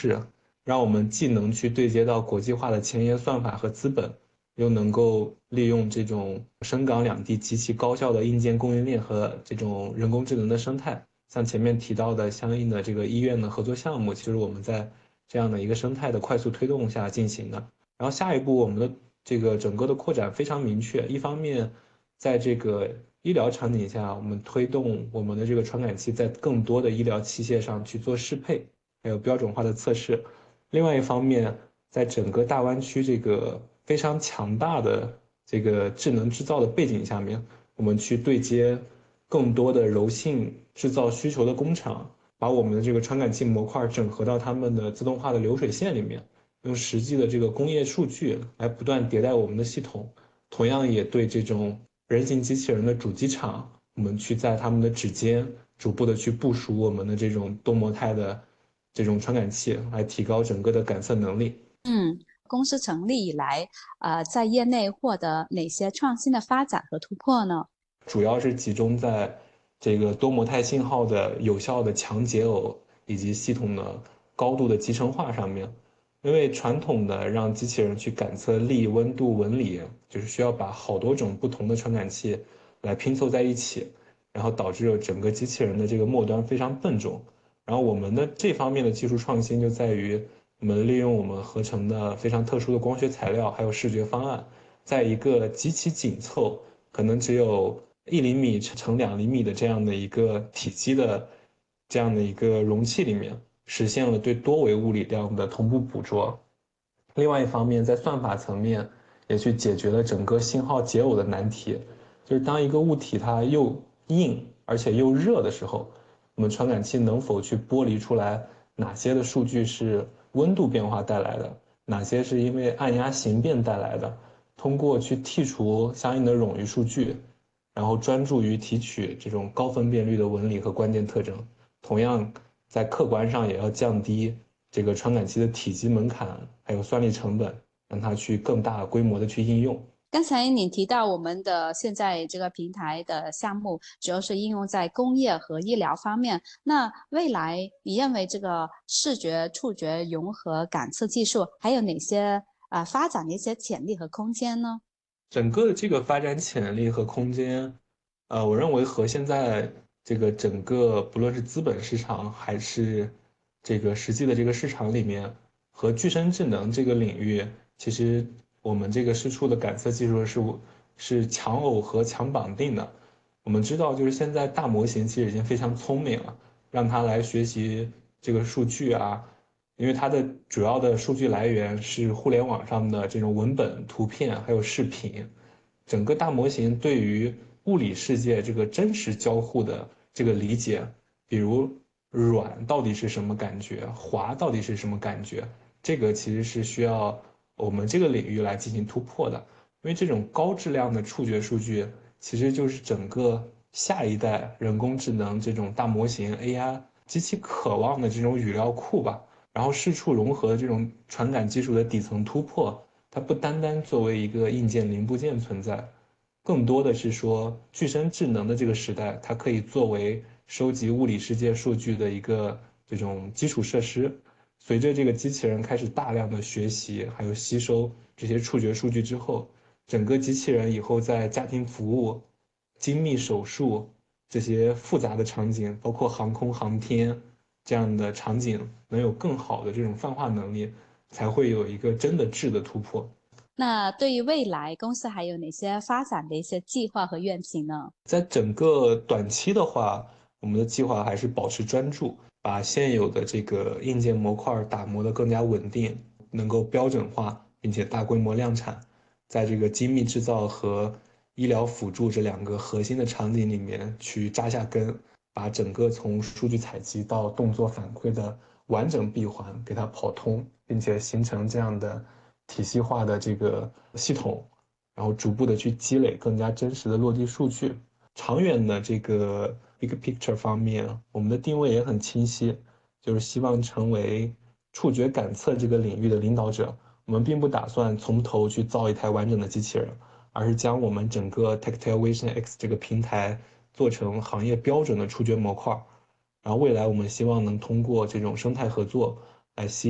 式，让我们既能去对接到国际化的前沿算法和资本，又能够利用这种深港两地极其高效的硬件供应链和这种人工智能的生态。像前面提到的相应的这个医院的合作项目，其实我们在这样的一个生态的快速推动下进行的。然后下一步我们的这个整个的扩展非常明确，一方面在这个医疗场景下，我们推动我们的这个传感器在更多的医疗器械上去做适配，还有标准化的测试。另外一方面，在整个大湾区这个非常强大的这个智能制造的背景下面，我们去对接更多的柔性制造需求的工厂，把我们的这个传感器模块整合到他们的自动化的流水线里面，用实际的这个工业数据来不断迭代我们的系统。同样也对这种人形机器人的主机厂，我们去在他们的指尖逐步的去部署我们的这种多模态的这种传感器，来提高整个的感测能力。 公司成立以来，在业内获得哪些创新的发展和突破呢？ 主要是集中在这个多模态信号的有效的强解耦以及系统的高度的集成化上面。因为传统的让机器人去感测力、温度、纹理，就是需要把好多种不同的传感器来拼凑在一起，然后导致整个机器人的这个末端非常笨重。然后我们的这方面的技术创新就在于，我们利用我们合成的非常特殊的光学材料，还有视觉方案，在一个极其紧凑，可能只有1厘米乘2厘米的这样的一个体积的这样的一个容器里面，实现了对多维物理量的同步捕捉。另外一方面，在算法层面也去解决了整个信号解耦的难题，就是当一个物体它又硬而且又热的时候，我们传感器能否去剥离出来哪些的数据是温度变化带来的，哪些是因为按压形变带来的，通过去剔除相应的冗余数据，然后专注于提取这种高分辨率的纹理和关键特征。同样，在客观上也要降低这个传感器的体积门槛，还有算力成本，让它去更大规模的去应用。 刚才你提到我们的现在这个平台的项目，主要是应用在工业和医疗方面。那未来你认为这个视觉、触觉融合感测技术还有哪些发展的一些潜力和空间呢？ 整个的这个发展潜力和空间，我认为和现在这个整个不论是资本市场还是这个实际的这个市场里面，和具身智能这个领域，其实我们这个视触的感测技术是强耦合、强绑定的。我们知道，就是现在大模型其实已经非常聪明了，让它来学习这个数据啊，因为它的主要的数据来源是互联网上的这种文本、图片还有视频，整个大模型对于物理世界这个真实交互的这个理解，比如软到底是什么感觉，滑到底是什么感觉，这个其实是需要我们这个领域来进行突破的，因为这种高质量的触觉数据，其实就是整个下一代人工智能这种大模型 AI 极其渴望的这种语料库吧。然后视触融合的这种传感技术的底层突破，它不单单作为一个硬件零部件存在，更多的是说具身智能的这个时代，它可以作为收集物理世界数据的一个这种基础设施。随着这个机器人开始大量的学习，还有吸收这些触觉数据之后，整个机器人以后在家庭服务、精密手术这些复杂的场景，包括航空航天这样的场景，能有更好的这种泛化能力，才会有一个真的质的突破。 那对于未来公司还有哪些发展的一些计划和愿景呢？ 在整个短期的话，我们的计划还是保持专注，把现有的这个硬件模块打磨得更加稳定，能够标准化，并且大规模量产。在这个精密制造和医疗辅助这两个核心的场景里面去扎下根，把整个从数据采集到动作反馈的完整闭环给它跑通，并且形成这样的体系化的这个系统，然后逐步的去积累更加真实的落地数据。长远的这个 big picture 方面，我们的定位也很清晰，就是希望成为触觉感测这个领域的领导者。我们并不打算从头去造一台完整的机器人，而是将我们整个 Tactile Vision X 这个平台做成行业标准的触觉模块。然后未来我们希望能通过这种生态合作来吸